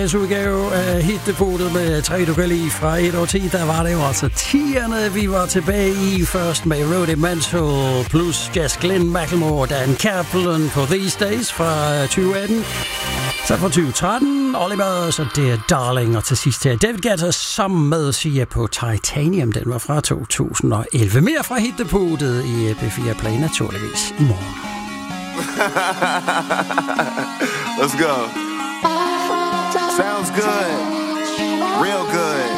udgave af Hitdepotet med 3 du kan lide fra et år 10. Der var det jo altså 10'erne, vi var tilbage i. Først med Roddy Mansell plus Jess Glynn, Macklemore, Dan Kaplan på These Days fra 2018. Så fra 2013, Oliver, så det er Darling, og til sidst her David Guetta sammen med Sia på Titanium. Den var fra 2011. Mere fra Hitdepotet i B4 Play naturligvis i morgen. Let's go. Sounds good. Real good.